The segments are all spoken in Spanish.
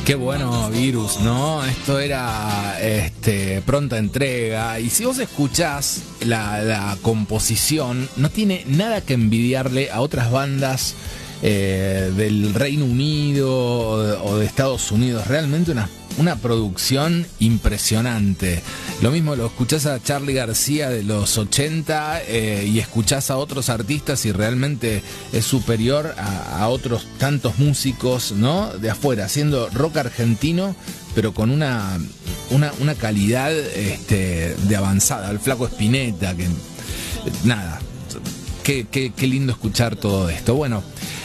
Qué bueno, Virus, ¿no? Esto era pronta entrega. Y si vos escuchás la composición, no tiene nada que envidiarle a otras bandas del Reino Unido o de Estados Unidos. Realmente una producción impresionante. Lo mismo lo escuchás a Charly García de los 80 y escuchás a otros artistas y realmente es superior a otros tantos músicos, ¿no? De afuera, haciendo rock argentino, pero con una calidad de avanzada. El Flaco Spinetta, que nada, qué lindo escuchar todo esto. Bueno,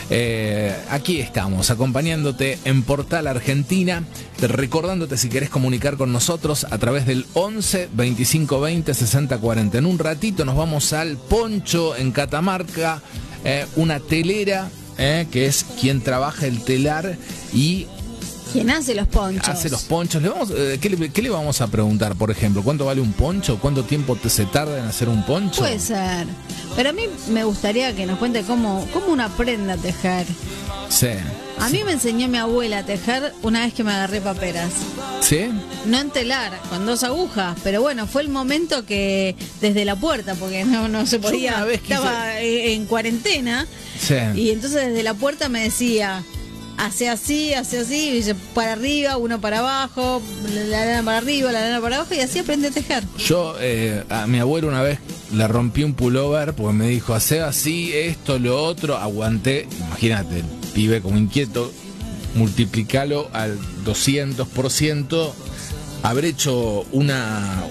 aquí estamos acompañándote en Portal Argentina, recordándote si querés comunicar con nosotros a través del 11 25 20 60 40. En un ratito nos vamos al Poncho en Catamarca, una telera que es quien trabaja el telar y ¿quién hace los ponchos? Hace los ponchos. ¿Qué le vamos a preguntar, por ejemplo? ¿Cuánto vale un poncho? ¿Cuánto tiempo se tarda en hacer un poncho? Puede ser. Pero a mí me gustaría que nos cuente cómo uno aprende a tejer. Sí. A mí me enseñó mi abuela a tejer una vez que me agarré paperas. ¿Sí? No en telar, con 2 agujas. Pero bueno, fue el momento que desde la puerta, porque no se podía, estaba en cuarentena. Sí. Y entonces desde la puerta me decía: hace así, y para arriba, uno para abajo, la lana para arriba, la lana para abajo, y así aprendí a tejer. Yo a mi abuelo una vez le rompí un pullover porque me dijo, hace así, esto, lo otro, aguanté, imagínate, el pibe como inquieto, multiplicalo al 200%, habré hecho una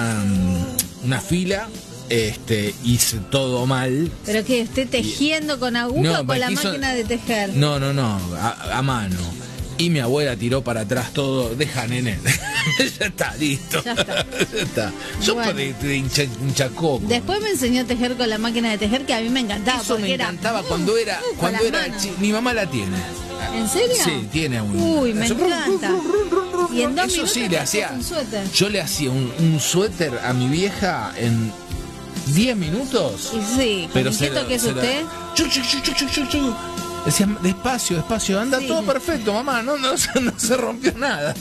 fila. Hice todo mal. ¿Pero qué? ¿Esté tejiendo con aguja o con la máquina de tejer? No, a mano. Y mi abuela tiró para atrás todo, deja nene. Ya está, listo. Ya está. Yo bueno, de hinchacoco. Después me enseñó a tejer con la máquina de tejer, que a mí me encantaba. Eso me encantaba cuando era mi mamá la tiene. ¿En serio? Sí, tiene un. Uy, me encanta. Y en 2 eso minutos sí le hacía. Un suéter. Yo le hacía un suéter a mi vieja en 10 minutos. Y sí, pero inquieto que es usted. Decía, despacio, anda, sí, todo perfecto, mamá, no se rompió nada.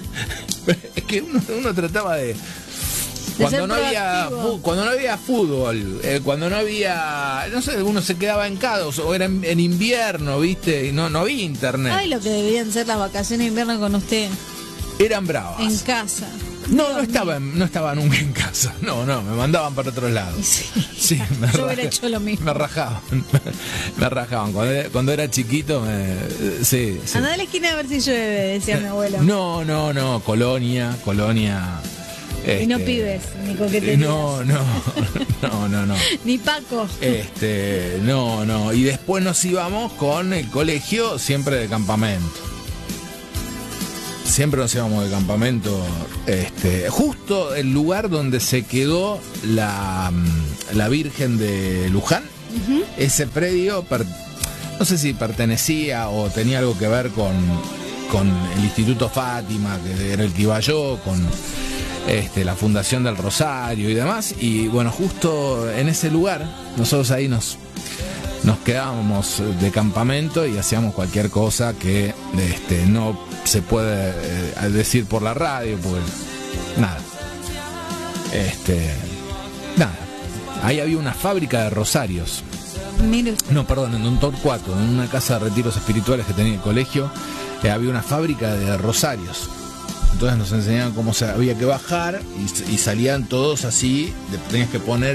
Es que uno trataba de cuando no había fútbol, cuando no había, no sé, uno se quedaba en casa, o era en invierno, ¿viste? Y no había internet. Ay, lo que debían ser las vacaciones de invierno con usted. Eran bravas. En casa. No estaba nunca en casa. No, me mandaban para otros lados. Sí, yo hubiera hecho lo mismo. Me rajaban. Cuando era chiquito, sí. Andá a la esquina a ver si llueve, decía mi abuelo. No, colonia. Y no pibes, ni coqueterías. No. Ni Paco. No. Y después nos íbamos con el colegio siempre de campamento. Siempre nos íbamos de campamento, justo el lugar donde se quedó la Virgen de Luján. Uh-huh. Ese predio, no sé si pertenecía o tenía algo que ver con el Instituto Fátima, que era el que iba yo, con la Fundación del Rosario y demás. Y bueno, justo en ese lugar, nosotros ahí nos quedábamos de campamento y hacíamos cualquier cosa que no se puede decir por la radio, porque nada. Ahí había una fábrica de rosarios. Mire. No, perdón, en Don Torcuato, en una casa de retiros espirituales que tenía el colegio, había una fábrica de rosarios. Entonces nos enseñaban cómo había que bajar y salían todos así, tenías que poner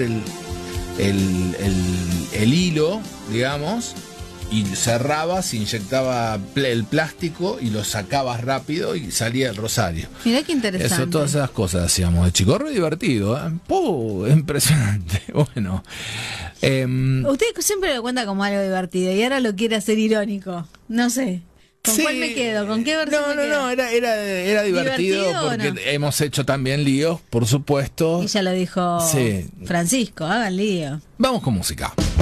el hilo, digamos, y cerrabas, inyectaba el plástico y lo sacabas rápido y salía el rosario. Mirá qué interesante. Todas esas cosas hacíamos de chico, re divertido, impresionante. Bueno, usted siempre lo cuenta como algo divertido y ahora lo quiere hacer irónico. No sé. ¿Con cuál me quedo? ¿Con qué versión me quedo? No, era divertido porque hemos hecho también líos, por supuesto. Y ya lo dijo Francisco, hagan lío. Vamos con música.